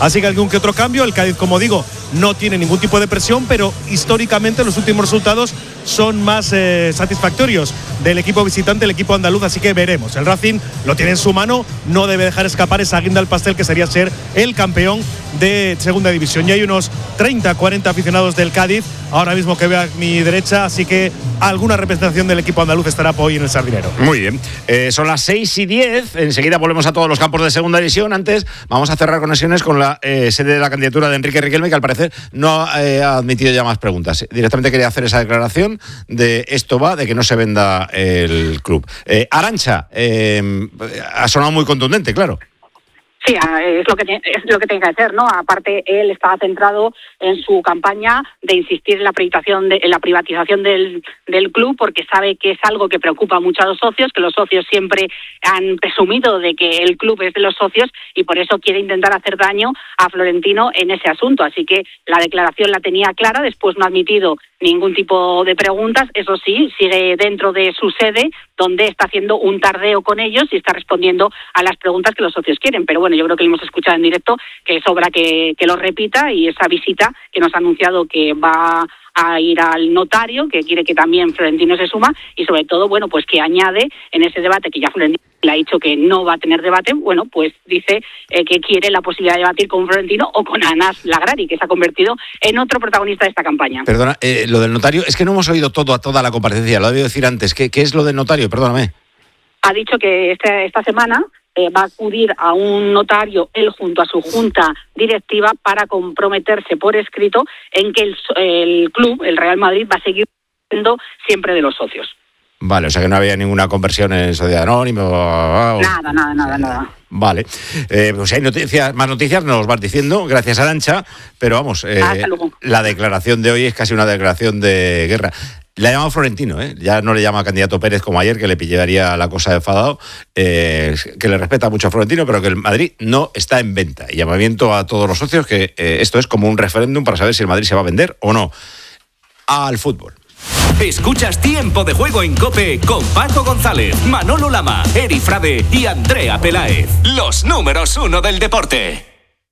Así que algún que otro cambio. El Cádiz, como digo, no tiene ningún tipo de presión, pero históricamente los últimos resultados son más satisfactorios del equipo visitante, el equipo andaluz, así que veremos. El Racing lo tiene en su mano, no debe dejar escapar esa guinda al pastel que sería ser el campeón de segunda división. Y hay unos 30-40 aficionados del Cádiz ahora mismo que veo a mi derecha, así que alguna representación del equipo andaluz estará hoy en el Sardinero. Muy bien, son las 6:10, enseguida volvemos a todos los campos de segunda división. Antes vamos a cerrar conexiones con la sede de la candidatura de Enrique Riquelme, que al parecer no ha admitido ya más preguntas. Directamente quería hacer esa declaración de esto va, de que no se venda el club. Arantxa, ha sonado muy contundente, claro. Sí, es lo que tiene que hacer, ¿no? Aparte, él estaba centrado en su campaña de insistir en la privatización del club, porque sabe que es algo que preocupa mucho a los socios, que los socios siempre han presumido de que el club es de los socios y por eso quiere intentar hacer daño a Florentino en ese asunto. Así que la declaración la tenía clara, después no ha admitido ningún tipo de preguntas. Eso sí, sigue dentro de su sede, donde está haciendo un tardeo con ellos y está respondiendo a las preguntas que los socios quieren. Pero bueno, yo creo que lo hemos escuchado en directo, que sobra que lo repita, y esa visita que nos ha anunciado que va a ir al notario, que quiere que también Florentino se suma, y sobre todo, bueno, pues que añade en ese debate que ya Florentino le ha dicho que no va a tener debate, bueno, pues dice que quiere la posibilidad de debatir con Florentino o con Anas Lagrari, que se ha convertido en otro protagonista de esta campaña. Perdona, lo del notario, es que no hemos oído toda la comparecencia, lo he debido decir antes. ¿Qué es lo del notario? Perdóname. Ha dicho que esta semana va a acudir a un notario, él junto a su junta directiva, para comprometerse por escrito en que el club, el Real Madrid, va a seguir siendo siempre de los socios. Vale, o sea que no había ninguna conversión en Sociedad Anónima. Nada. Vale, pues si hay más noticias nos vas diciendo, gracias Arantxa, pero vamos, la declaración de hoy es casi una declaración de guerra. Le ha llamado Florentino, ya no le llama candidato Pérez como ayer, que le pillaría la cosa enfadado, que le respeta mucho a Florentino, pero que el Madrid no está en venta. Y llamamiento a todos los socios que esto es como un referéndum para saber si el Madrid se va a vender o no. Al fútbol. Escuchas Tiempo de Juego en COPE con Paco González, Manolo Lama, Eri Frade y Andrea Peláez. Los números 1 del deporte.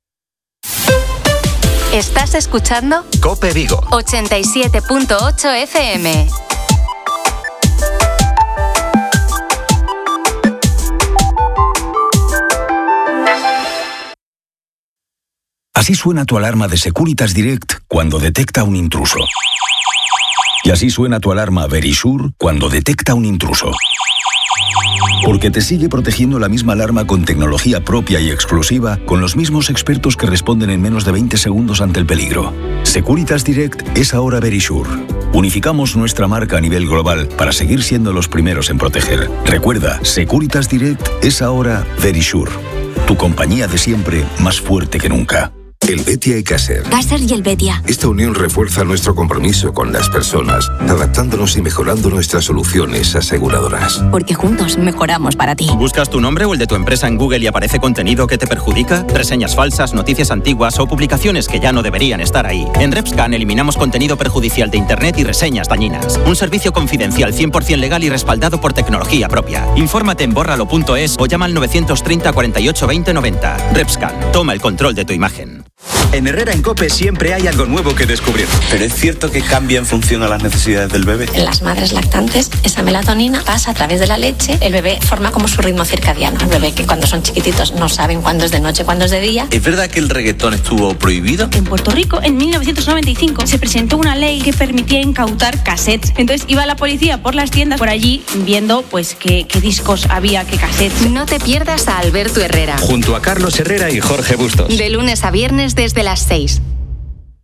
¿Estás escuchando? COPE Vigo 87.8 FM. Así suena tu alarma de Securitas Direct cuando detecta un intruso. Y así suena tu alarma Verisure cuando detecta un intruso. Porque te sigue protegiendo la misma alarma con tecnología propia y exclusiva, con los mismos expertos que responden en menos de 20 segundos ante el peligro. Securitas Direct es ahora Verisure. Unificamos nuestra marca a nivel global para seguir siendo los primeros en proteger. Recuerda, Securitas Direct es ahora Verisure. Tu compañía de siempre, más fuerte que nunca. Helvetia y Caser. Caser y Helvetia. Esta unión refuerza nuestro compromiso con las personas, adaptándonos y mejorando nuestras soluciones aseguradoras. Porque juntos mejoramos para ti. ¿Buscas tu nombre o el de tu empresa en Google y aparece contenido que te perjudica? Reseñas falsas, noticias antiguas o publicaciones que ya no deberían estar ahí. En Repscan eliminamos contenido perjudicial de Internet y reseñas dañinas. Un servicio confidencial 100% legal y respaldado por tecnología propia. Infórmate en bórralo.es o llama al 930 48 20 90. Repscan, toma el control de tu imagen. En Herrera en COPE siempre hay algo nuevo que descubrir. ¿Pero es cierto que cambia en función a las necesidades del bebé? En las madres lactantes, esa melatonina pasa a través de la leche. El bebé forma como su ritmo circadiano. El bebé que cuando son chiquititos no saben cuándo es de noche, cuándo es de día. ¿Es verdad que el reggaetón estuvo prohibido? En Puerto Rico, en 1995, se presentó una ley que permitía incautar cassettes. Entonces iba la policía por las tiendas por allí viendo pues qué discos había, qué cassettes. No te pierdas a Alberto Herrera. Junto a Carlos Herrera y Jorge Bustos. De lunes a viernes desde las 6.